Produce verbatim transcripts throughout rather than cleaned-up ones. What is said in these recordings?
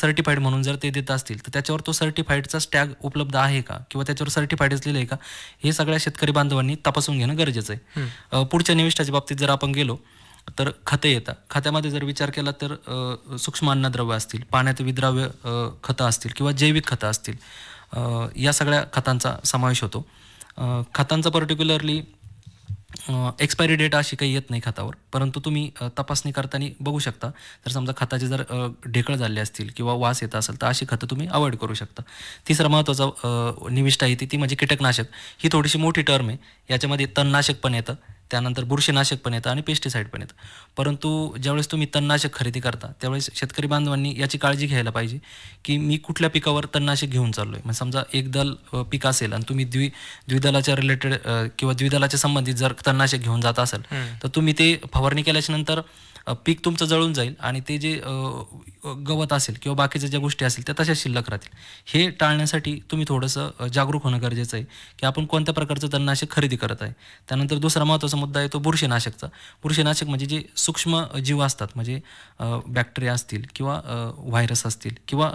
Certified म्हणून जर ते देत असतील तर त्याच्यावर तो सर्टिफाईडचा टॅग उपलब्ध आहे का किंवा त्याच्यावर सर्टिफाईड असलेलं आहे का, हे सगळ्या शेतकरी बांधवांनी तपासून घेणं गरजेचं आहे. अ, पुढच्या निविष्ठाच्या बाबतीत जर आपण गेलो तर खते येतात. खतामध्ये जर विचार केला तर अ, सूक्ष्म अन्नद्रव्य असतील, पाण्यात विद्राव्य अ, खतं असतील किंवा जैविक खतं असतील, अ, या सगळ्या खतांचा समावेश होतो. अ, खतांचा पर्टिक्युलरली एक्सपायरी डेट अशी काही येत नाही खतावर, परंतु तुम्ही अ, तपासणी करताना बघू शकता. जर समजा खताचे जर अ, ढेकळ झाले असतील किंवा वास येत असेल तर अशी खतं तुम्ही अवॉइड करू शकता. तिसरा महत्त्वाचा अ, निविष्ठा आहे ती ती म्हणजे कीटकनाशक. ही थोडीशी मोठी टर्म आहे. याच्यामध्ये तणनाशक पण येतं, त्यानंतर बुरशीनाशक पण येतं आणि पेस्टिसाईड पण येतं. परंतु ज्यावेळेस तुम्ही तणनाशक खरेदी करता त्यावेळेस शेतकरी बांधवांनी याची काळजी घ्यायला पाहिजे की मी कुठल्या पिकावर तणनाशक घेऊन चाललो आहे. म्हणजे समजा एक दल अ, पीक असेल आणि तुम्ही द्वि द्विदलाच्या रिलेटेड किंवा द्विदलाच्या संबंधित जर तणनाशक घेऊन जात असाल तर तुम्ही ते फवारणी केल्याच्या नंतर अ, पीक तुमचं जळून जाईल आणि ते जे अ, अ, गवत असेल किंवा बाकीच्या ज्या गोष्टी असतील त्या तशाच शिल्लक राहतील. हे टाळण्यासाठी तुम्ही थोडंसं अ, जागरूक होणं गरजेचं आहे की आपण कोणत्या प्रकारचं तणनाशक खरेदी करत आहे. त्यानंतर दुसरा महत्त्वाचा मुद्दा आहे तो बुरशीनाशकचा. बुरशीनाशक म्हणजे जे सूक्ष्म जीव असतात, म्हणजे बॅक्टेरिया असतील किंवा व्हायरस असतील किंवा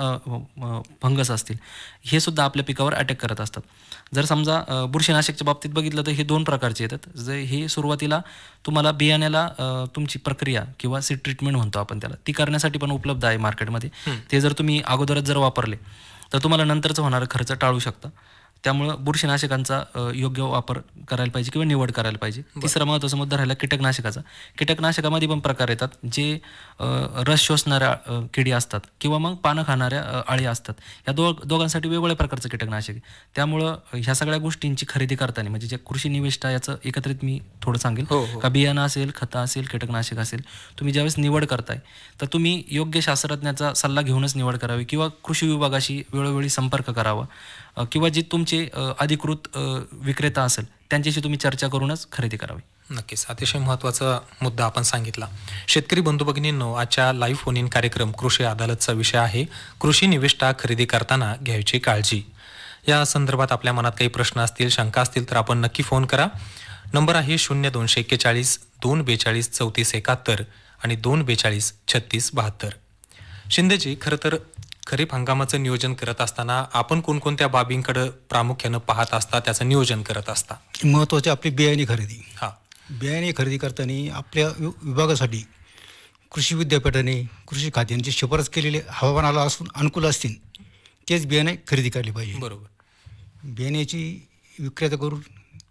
फंगस असतील, हे सुद्धा आपल्या पिकावर अटॅक करत असतात. जर समजा अ, बुरशीनाशकच्या बाबतीत बघितलं तर हे दोन प्रकारचे येतात. जे हे सुरुवातीला तुम्हाला बियाण्याला अ, तुमची प्रक्रिया किंवा सीड ट्रीटमेंट म्हणतो आपण त्याला, ती करण्यासाठी पण उपलब्ध आहे मार्केटमध्ये. ते जर तुम्ही अगोदरच जर वापरले तर तुम्हाला नंतरचं होणारा खर्च टाळू शकता. त्यामुळं बुरशीनाशकांचा अ, योग्य वापर करायला पाहिजे किंवा निवड करायला पाहिजे. तिसरा महत्त्वाचा मुद्दा राहिला कीटकनाशकाचा. कीटकनाशकामध्ये पण प्रकार येतात जे अ, रस शोषणाऱ्या अ, किडी असतात किंवा मग पानं खाणाऱ्या अ, अळी असतात. या दो दोघांसाठी वेगवेगळ्या प्रकारचं कीटकनाशक आहे. त्यामुळं ह्या सगळ्या गोष्टींची खरेदी करताना म्हणजे जे कृषी निविष्ठा याचं एकत्रित मी थोडं सांगेल हो हो का बियाणं असेल, खतं असेल, कीटकनाशक असेल, तुम्ही ज्यावेळेस निवड करताय तर तुम्ही योग्य शास्त्रज्ञाचा सल्ला घेऊनच निवड करावी किंवा कृषी विभागाशी वेळोवेळी संपर्क करावा अ, किंवा जे तुमचे अ, अधिकृत अ, विक्रेता असेल त्यांच्याशी तुम्ही चर्चा करूनच खरेदी करावी. नक्कीच. अतिशय महत्त्वाचा मुद्दा आपण सांगितला. शेतकरी बंधू भगिनींनो, आजच्या लाईव्ह फोन इन कार्यक्रम कृषी अदालतचा विषय आहे कृषी निविष्ठा खरेदी करताना घ्यायची काळजी. या संदर्भात आपल्या मनात काही प्रश्न असतील, शंका असतील तर आपण नक्की फोन करा. नंबर आहे शून्य दोनशे एक्केचाळीस दोन बेचाळीस चौतीस एकाहत्तर आणि दोन बेचाळीस छत्तीस बहात्तर. शिंदेजी, खरं तर खरीप हंगामाचं नियोजन करत असताना आपण कोणकोणत्या बाबींकडे प्रामुख्यानं पाहत असता, त्याचं नियोजन करत असता? महत्त्वाची आपली बियाणे खरेदी. हां. बियाणे खरेदी करताना आपल्या वि विभागासाठी कृषी विद्यापीठाने, कृषी खात्यांची शिफारस केलेले हवामानाला असून अनुकूल असतील तेच बियाणे खरेदी केले पाहिजे. बरोबर. बियाण्याची विक्रेता करून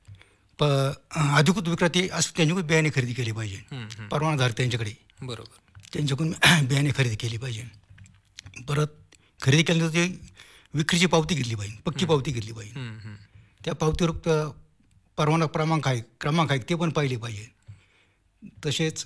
प अधिकृत विक्रेते असं त्यांच्याकडून बियाणे खरेदी केली पाहिजे. हं, हं. परवानाधारक त्यांच्याकडे बरोबर. त्यांच्याकडून बियाणे खरेदी केली पाहिजे. परत खरेदी केल्यानंतर ते विक्रीची पावती घेतली पाहिजे, पक्की पावती घेतली पाहिजे. हं, हं. त्या पावतीवर प- परवाना क्रमांक आहे क्रमांक आहे ते पण पाहिले पाहिजे. तसेच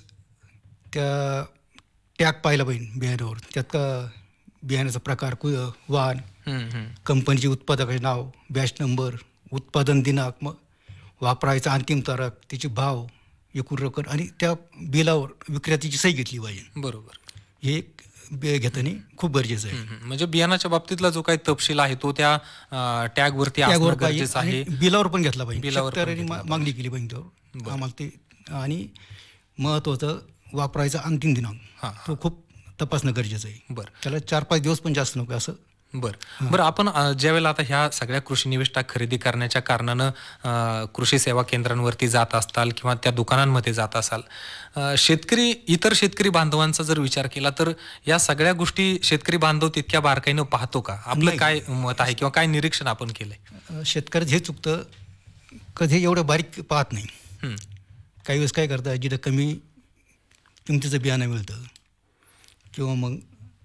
त्या टॅग पाहिला पाहिजे बियाण्यावर, त्यात का बियाण्याचा प्रकार, कु वाण, हं, हं. कंपनीचे उत्पादकाचे नाव, बॅच नंबर, उत्पादन दिनांक, मग वापरायचा अंतिम तारीख, त्याचे भाव, एकूण रक्कम आणि त्या बिलावर विक्रेत्याची सही घेतली पाहिजे. बरोबर. हे बे घेताना खूप गरजेचं आहे. हं, हं. म्हणजे बियाणाच्या बाबतीतला जो काही तपशील आहे तो त्या अ, टॅगवरती टॅगवर असणं पाहिजे गरजेचं आणि आहे. बिलावर पण घेतला पाहिजे. बिलावर पण शेतकऱ्यांनी घेतला मा- पाहिजे. मागणी केली पाहिजे त्यावर बरं. आम्हाला ते. आणि महत्त्वाचं वापरायचा अंतिम दिनांक हां, तो खूप तपासणं गरजेचं आहे. बरं. त्याला चार पाच दिवस पण जास्त नको असं. बरं बरं आपण अ, ज्यावेळेला आता ह्या सगळ्या कृषी निविष्ठा खरेदी करण्याच्या कारणानं अ, कृषी सेवा केंद्रांवरती जात असताल किंवा त्या दुकानांमध्ये जात असाल, अ, शेतकरी इतर शेतकरी बांधवांचा जर विचार केला तर या सगळ्या गोष्टी शेतकरी बांधव तितक्या बारकाईनं पाहतो का? आपलं नाही. काय मत आहे किंवा काय निरीक्षण आपण केलंय? अं, शेतकऱ्याचं हे चुकतं, कधी एवढं बारीक पाहत नाही. हं. काही वेळेस काय करतात, जिथं कमी किमतीचं बियाणं मिळतं किंवा मग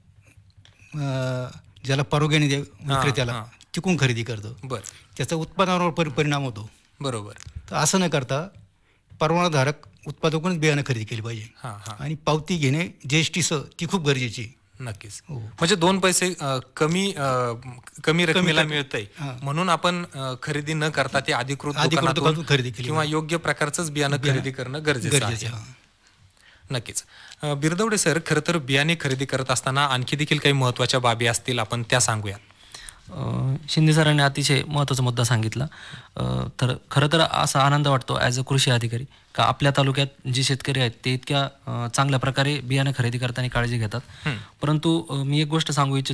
अं, ज्याला परवानगी द्या विक्रेत्याला हां. तिकून खरेदी करतो, बरं. त्याचा उत्पादनावर परि परिणाम होतो. बरोबर. तर असं न करता परवानाधारक उत्पादकांनीच बियाणं खरेदी केली पाहिजे. हां हां. आणि पावती घेणे जी एस टीसह ती खूप गरजेची आहे. नक्कीच. हो. म्हणजे दोन पैसे अ, कमी अ, कमी रकमेला टक्के- मिळतंय हां. म्हणून आपण अ, खरेदी न करता ते अधिकृत अधिकृत दुकानातून दुकानातून खरेदी केली किंवा पाहिजे. योग्य प्रकारचंच बियाणं बियाणं खरेदी करणं गरजेचं आहे. गरजेचं आहे. हां. नक्कीच. अ, बिरदवडे सर, खरं तर बियाणे खरेदी करत असताना आणखी देखील काही महत्त्वाच्या बाबी असतील, आपण त्या सांगूया. अ, शिंदे सरांनी अतिशय महत्त्वाचा मुद्दा सांगितला. अ, तर खरं तर असा आनंद वाटतो ॲज अ कृषी अधिकारी का आपल्या तालुक्यात जे शेतकरी आहेत ते इतक्या अ, चांगल्या प्रकारे बियाणं खरेदी करताना काळजी घेतात. हं. परंतु अ, मी एक गोष्ट सांगू इच्छितो